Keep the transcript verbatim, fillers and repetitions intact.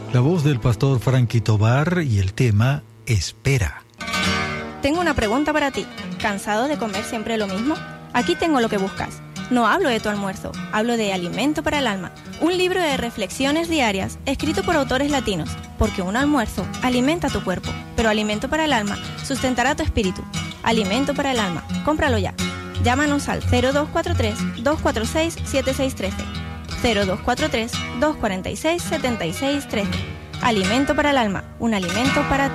La voz del pastor Frankie Tobar y el tema Espera. Tengo una pregunta para ti. ¿Cansado de comer siempre lo mismo? Aquí tengo lo que buscas. No hablo de tu almuerzo, hablo de Alimento para el Alma, un libro de reflexiones diarias escrito por autores latinos, porque un almuerzo alimenta tu cuerpo, pero Alimento para el Alma sustentará tu espíritu. Alimento para el Alma, cómpralo ya. Llámanos al cero dos cuatro tres, dos cuatro seis, siete seis uno tres, cero dos cuatro tres, dos cuatro seis, siete seis uno tres. Alimento para el Alma, un alimento para